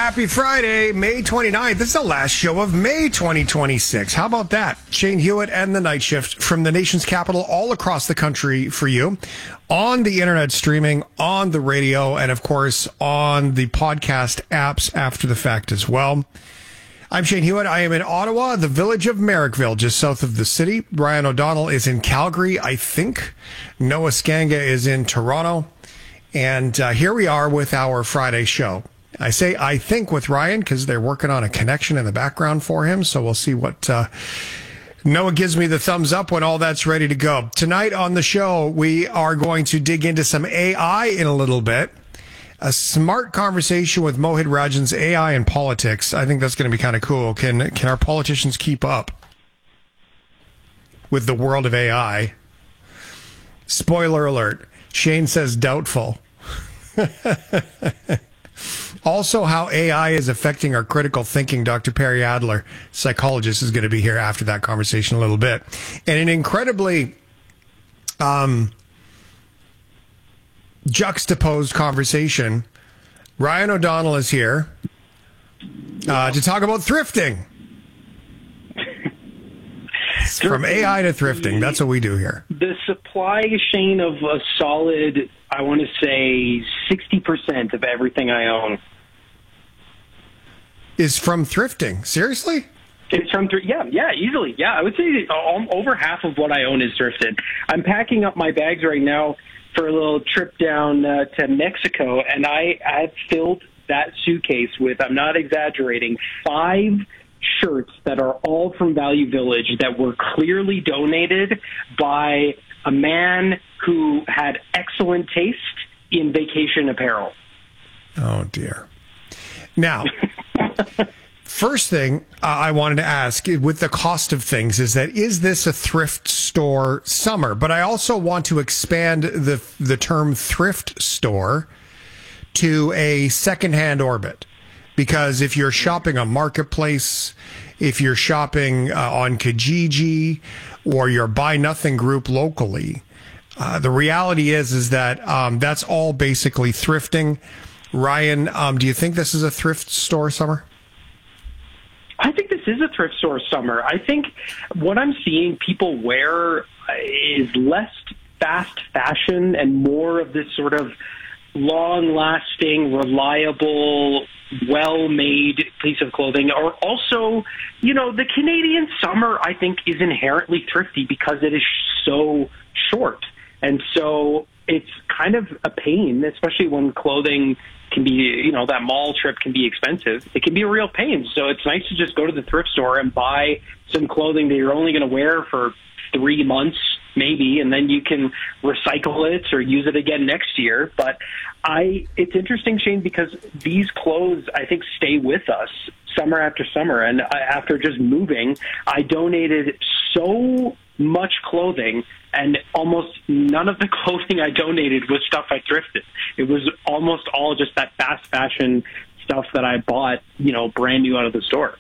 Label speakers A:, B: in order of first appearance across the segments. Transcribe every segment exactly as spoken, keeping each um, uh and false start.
A: Happy Friday, May twenty-ninth. This is the last show of May twenty twenty-six. How about that? Shane Hewitt and the Night Shift from the nation's capital all across the country for you. On the internet streaming, on the radio, and of course on the podcast apps after the fact as well. I'm Shane Hewitt. I am in Ottawa, the village of Merrickville, just south of the city. Ryan O'Donnell is in Calgary, I think. Noah Skanga is in Toronto. And uh, here we are with our Friday show. I say I think with Ryan because they're working on a connection in the background for him. So we'll see what uh, Noah gives me the thumbs up when all that's ready to go. Tonight on the show, we are going to dig into some A I in a little bit. A smart conversation with Mohit Rajan's A I and politics. I think that's going to be kind of cool. Can can our politicians keep up with the world of A I? Spoiler alert. Shane says doubtful. Also, how A I is affecting our critical thinking. Doctor Perry Adler, psychologist, is going to be here after that conversation a little bit. And an incredibly um, juxtaposed conversation. Ryan O'Donnell is here uh, to talk about thrifting. From A I to thrifting. That's what we do here.
B: The supply chain of a solid, I want to say, sixty percent of everything I own
A: is from thrifting. Seriously?
B: It's from, yeah, yeah, easily. Yeah, I would say over half of what I own is thrifted. I'm packing up my bags right now for a little trip down uh, to Mexico, and I have filled that suitcase with, I'm not exaggerating, five shirts that are all from Value Village that were clearly donated by a man who had excellent taste in vacation apparel.
A: Oh, dear. Now, first thing uh, I wanted to ask with the cost of things is that, is this a thrift store summer? But I also want to expand the the term thrift store to a secondhand orbit. Because if you're shopping on Marketplace, if you're shopping uh, on Kijiji, or your Buy Nothing group locally, uh, the reality is is that um, that's all basically thrifting. Ryan, um, do you think this is a thrift store summer?
B: I think this is a thrift store summer. I think what I'm seeing people wear is less fast fashion and more of this sort of long-lasting, reliable, well-made piece of clothing. Or also, you know, the Canadian summer, I think, is inherently thrifty because it is so short. And so it's kind of a pain, especially when clothing can be, you know, that mall trip can be expensive. It can be a real pain. So it's nice to just go to the thrift store and buy some clothing that you're only going to wear for three months, maybe, and then you can recycle it or use it again next year. But I, it's interesting, Shane, because these clothes, I think, stay with us summer after summer. And I, after just moving, I donated so much clothing, and almost none of the clothing I donated was stuff I thrifted. It was almost all just that fast fashion stuff that I bought, you know, brand new out of the store.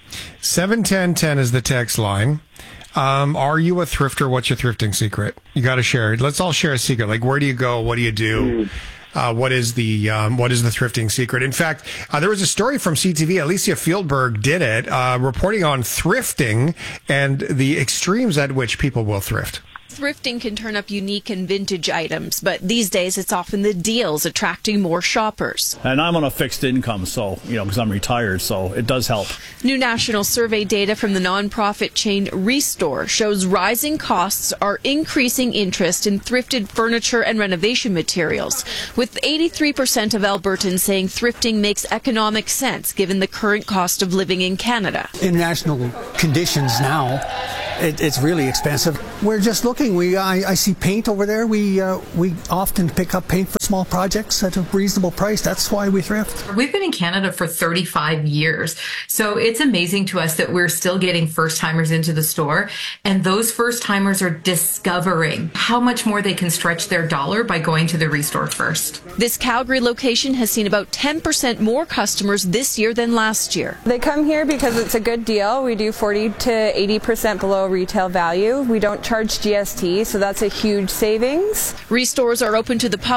A: seven ten ten is the text line. Um, are you a thrifter? What's your thrifting secret? You got to share it. Let's all share a secret. Like, where do you go? What do you do? Mm. Uh, what is the um, what is the thrifting secret? In fact, uh, there was a story from C T V. Alicia Fieldberg did it, uh, reporting on thrifting and the extremes at which people will thrift.
C: Thrifting can turn up unique and vintage items, but these days it's often the deals attracting more shoppers.
D: And I'm on a fixed income, so, you know, because I'm retired, so it does help.
C: New national survey data from the nonprofit chain Restore shows rising costs are increasing interest in thrifted furniture and renovation materials, with eighty-three percent of Albertans saying thrifting makes economic sense given the current cost of living in Canada.
E: International conditions now, it, it's really expensive. We're just looking. We I, I see paint over there. We uh, we often pick up paint for small projects at a reasonable price. That's why we thrift.
F: We've been in Canada for thirty-five years, so it's amazing to us that we're still getting first-timers into the store, and those first-timers are discovering how much more they can stretch their dollar by going to the Restore first.
C: This Calgary location has seen about ten percent more customers this year than last year.
G: They come here because it's a good deal. We do forty to eighty percent below retail value. We don't charge G S T, so that's a huge savings.
C: Restores are open to the public and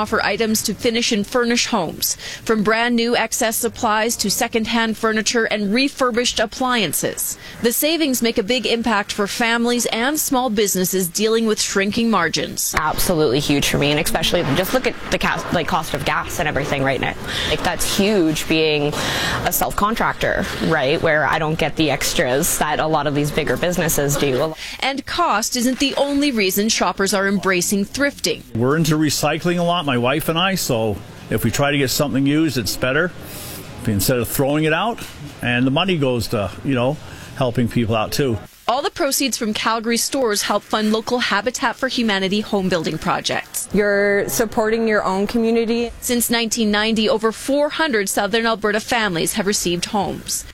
C: offer items to finish and furnish homes, from brand new excess supplies to secondhand furniture and refurbished appliances. The savings make a big impact for families and small businesses dealing with shrinking margins.
H: Absolutely huge for me, and especially just look at the cost, like cost of gas and everything right now. Like that's huge being a self-contractor, right, where I don't get the extras that a lot of these bigger businesses do.
C: And cost isn't the only reason shoppers are embracing thrifting.
D: We're into recycling a lot, my wife and I, so if we try to get something used, it's better instead of throwing it out, and the money goes to, you know, helping people out too.
C: All the proceeds from Calgary stores help fund local Habitat for Humanity home building projects.
G: You're supporting your own community.
C: Since nineteen ninety, over four hundred Southern Alberta families have received homes.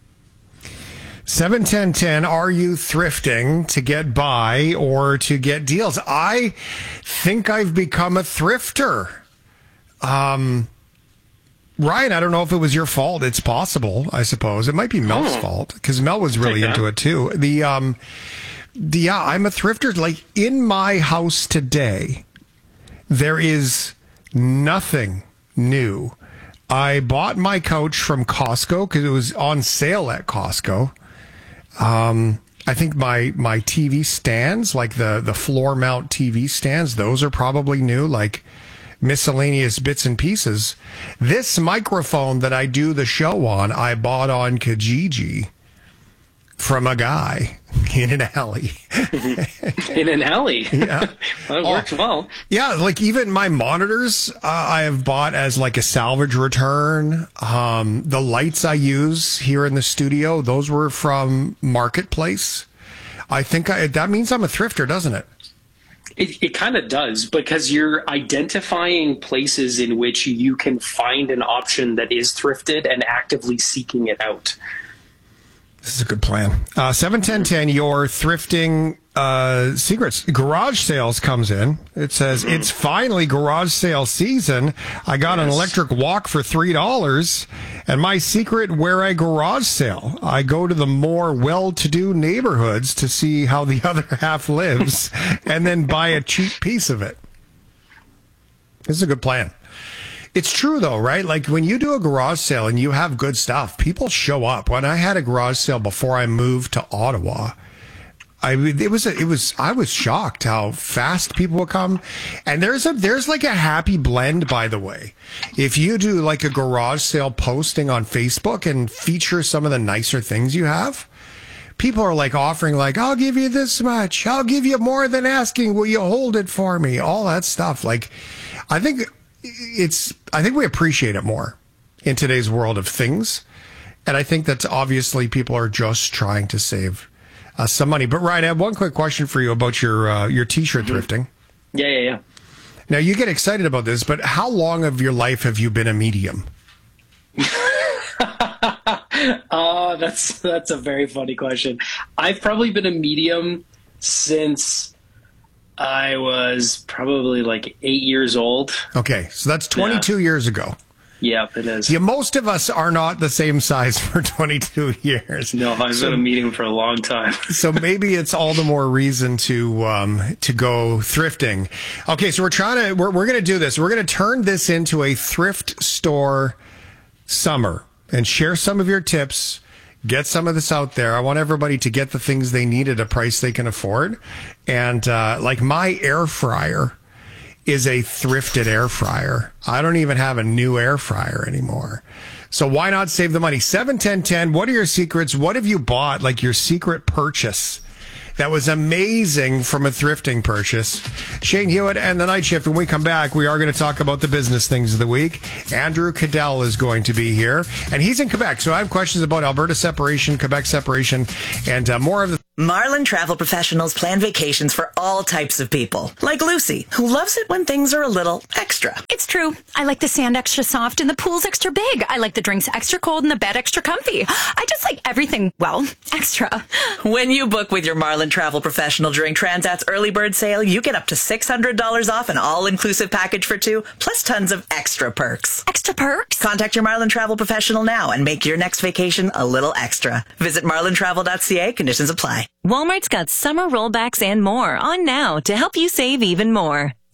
A: seven ten ten, are you thrifting to get by or to get deals? I think I've become a thrifter. Um, Ryan, I don't know if it was your fault. It's possible, I suppose. It might be Mel's oh. fault, because Mel was really into it too. The, um, the, yeah, I'm a thrifter. Like, in my house today, there is nothing new. I bought my couch from Costco because it was on sale at Costco. Um, I think my, my T V stands, like the, the floor mount T V stands, those are probably new, like miscellaneous bits and pieces. This microphone that I do the show on, I bought on Kijiji from a guy in an alley.
B: In an alley?
A: Yeah.
B: Well, it works well.
A: Yeah, like even my monitors uh, I have bought as like a salvage return. Um, the lights I use here in the studio, those were from Marketplace. I think I, that means I'm a thrifter, doesn't it?
B: It, it kind of does, because you're identifying places in which you can find an option that is thrifted and actively seeking it out.
A: This is a good plan. Uh, seven ten ten, your thrifting uh, secrets. Garage sales comes in. It says, mm-hmm. It's finally garage sale season. I got yes. an electric walk for three dollars. And my secret where I garage sale. I go to the more well-to-do neighborhoods to see how the other half lives and then buy a cheap piece of it. This is a good plan. It's true, though, right? Like, when you do a garage sale and you have good stuff, people show up. When I had a garage sale before I moved to Ottawa, I it was a, it was I was shocked how fast people would come. And there's a there's like a happy blend, by the way. If you do like a garage sale posting on Facebook and feature some of the nicer things you have, people are like offering like, I'll give you this much, I'll give you more than asking, will you hold it for me? All that stuff. Like, I think it's I think we appreciate it more in today's world of things. And I think that obviously people are just trying to save uh, some money. But Ryan, I have one quick question for you about your uh, your t-shirt mm-hmm. thrifting.
B: Yeah, yeah, yeah.
A: Now, you get excited about this, but how long of your life have you been a medium?
B: uh, that's that's a very funny question. I've probably been a medium since I was probably like eight years old. Okay, so that's twenty-two yeah. years ago. Yeah, it is.
A: Yeah, most of us are not the same size for twenty-two years.
B: No, I've so, been a medium for a long time.
A: So maybe it's all the more reason to um, to go thrifting. Okay, so we're trying to we're we're going to do this. We're going to turn this into a thrift store summer and share some of your tips. Get some of this out there. I want everybody to get the things they need at a price they can afford. And uh, like my air fryer is a thrifted air fryer. I don't even have a new air fryer anymore. So why not save the money? seven ten ten, what are your secrets? What have you bought, like your secret purchase that was amazing from a thrifting purchase? Shane Hewitt and the Night Shift. When we come back, we are going to talk about the business things of the week. Andrew Cadell is going to be here, and he's in Quebec. So I have questions about Alberta separation, Quebec separation, and uh, more of the...
I: Marlin Travel Professionals plan vacations for all types of people. Like Lucy, who loves it when things are a little extra.
J: It's true. I like the sand extra soft and the pool's extra big. I like the drinks extra cold and the bed extra comfy. I just like everything, well, extra.
I: When you book with your Marlin Travel Professional during Transat's early bird sale, you get up to six hundred dollars off an all-inclusive package for two, plus tons of extra perks.
J: Extra perks?
I: Contact your Marlin Travel Professional now and make your next vacation a little extra. Visit marlin travel dot c a. Conditions apply.
K: Walmart's got summer rollbacks and more on now to help you save even more.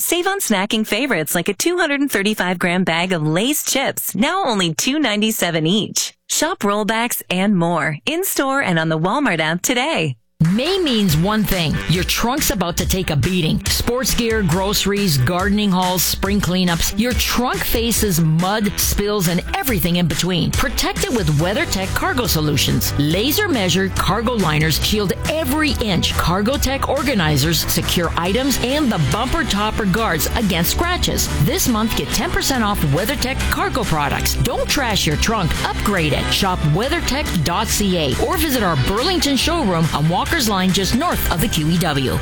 K: Save on snacking favorites like a two hundred thirty-five gram bag of Lay's chips, now only two dollars and ninety-seven cents each. Shop rollbacks and more in-store and on the Walmart app today.
L: May means one thing. Your trunk's about to take a beating. Sports gear, groceries, gardening hauls, spring cleanups. Your trunk faces mud, spills, and everything in between. Protect it with WeatherTech Cargo Solutions. Laser-measured cargo liners shield every inch. CargoTech organizers secure items and the bumper topper guards against scratches. This month, get ten percent off WeatherTech cargo products. Don't trash your trunk. Upgrade it. Shop weathertech dot c a or visit our Burlington showroom on Walker Line just north of the Q E W.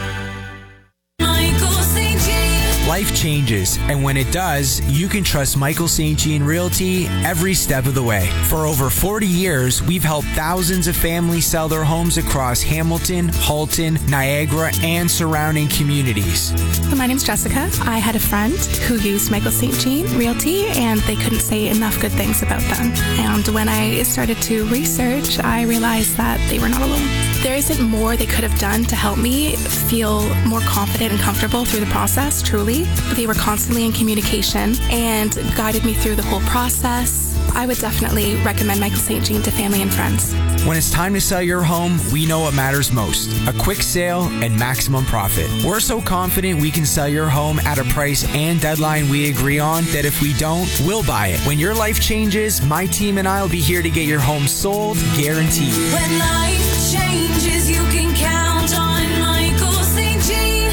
M: Life changes, and when it does, you can trust Michael Saint Jean Realty every step of the way. For over forty years, we've helped thousands of families sell their homes across Hamilton, Halton, Niagara, and surrounding communities.
N: My name's Jessica. I had a friend who used Michael Saint Jean Realty, and they couldn't say enough good things about them. And when I started to research, I realized that they were not alone. There isn't more they could have done to help me feel more confident and comfortable through the process, truly. They were constantly in communication and guided me through the whole process. I would definitely recommend Michael Saint Jean to family and friends.
M: When it's time to sell your home, we know what matters most: a quick sale and maximum profit. We're so confident we can sell your home at a price and deadline we agree on that if we don't, we'll buy it. When your life changes, my team and I will be here to get your home sold, guaranteed.
O: When life changes, you can count on Michael Saint Jean.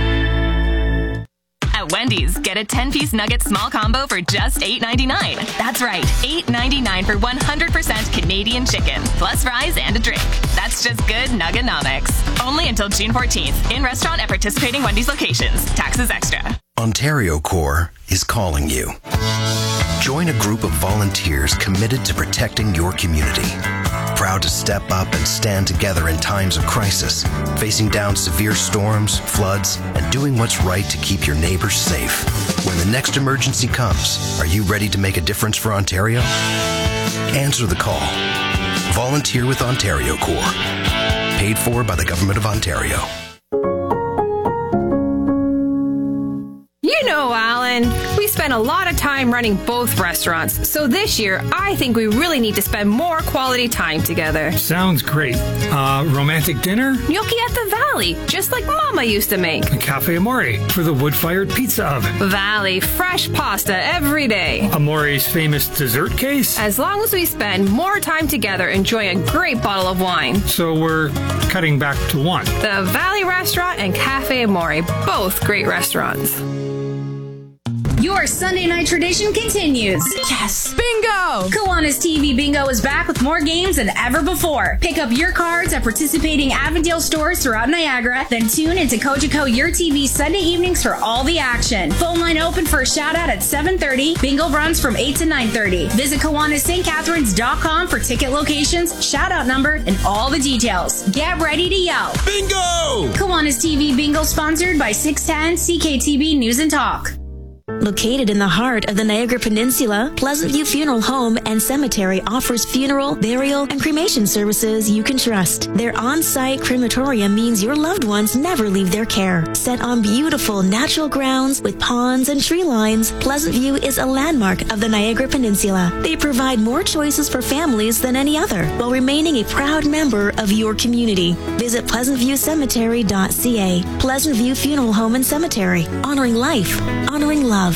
K: At Wendy's, get a ten-piece nugget small combo for just eight ninety-nine. That's right, eight ninety-nine for one hundred percent Canadian chicken, plus fries and a drink. That's just good Nuggenomics. Only until June fourteenth, in restaurant at participating Wendy's locations. Taxes extra.
P: Ontario Corps is calling you. Join a group of volunteers committed to protecting your community. Proud to step up and stand together in times of crisis, facing down severe storms, floods, and doing what's right to keep your neighbors safe. When the next emergency comes, are you ready to make a difference for Ontario? Answer the call. Volunteer with Ontario Corps. Paid for by the Government of Ontario.
Q: You know, Alan, we spend a lot of time running both restaurants, so this year I think we really need to spend more quality time together.
R: Sounds great. Uh, romantic dinner?
Q: Gnocchi at the Valley, just like Mama used to make.
R: A Cafe Amore for the wood-fired pizza oven.
Q: Valley, fresh pasta every day.
R: Amore's famous dessert case?
Q: As long as we spend more time together enjoying a great bottle of wine.
R: So we're cutting back to one.
Q: The Valley Restaurant and Cafe Amore, both great restaurants.
S: Your Sunday night tradition continues.
Q: Yes! Bingo!
S: Kiwanis T V Bingo is back with more games than ever before. Pick up your cards at participating Avondale stores throughout Niagara, then tune into Cogeco Your T V Sunday evenings for all the action. Phone line open for a shout out at seven thirty. Bingo runs from eight to nine thirty. Visit Kiwanis St Catharines dot com for ticket locations, shout out number, and all the details. Get ready to yell.
O: Bingo!
S: Kiwanis T V Bingo sponsored by six ten C K T V News and Talk.
T: Located in the heart of the Niagara Peninsula, Pleasant View Funeral Home and Cemetery offers funeral, burial, and cremation services you can trust. Their on-site crematorium means your loved ones never leave their care. Set on beautiful natural grounds with ponds and tree lines, Pleasant View is a landmark of the Niagara Peninsula. They provide more choices for families than any other, while remaining a proud member of your community. Visit pleasant view cemetery dot c a. Pleasant View Funeral Home and Cemetery. Honoring life. Honoring love.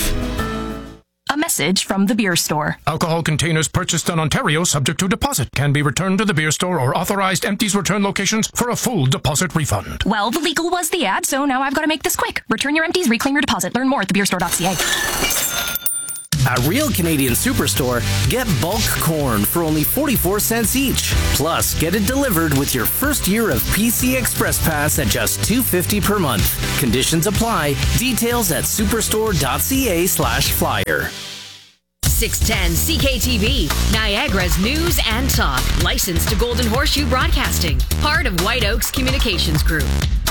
U: A message from the beer store.
V: Alcohol containers purchased in Ontario subject to deposit can be returned to the beer store or authorized empties return locations for a full deposit refund.
U: Well, the legal was the ad, so now I've got to make this quick. Return your empties, reclaim your deposit. Learn more at the beer store dot c a.
W: At Real Canadian Superstore, get bulk corn for only forty-four cents each. Plus, get it delivered with your first year of P C Express Pass at just two dollars and fifty cents per month. Conditions apply. Details at superstore dot c a slash flyer.
X: six ten C K T V, Niagara's news and talk. Licensed to Golden Horseshoe Broadcasting. Part of White Oaks Communications Group.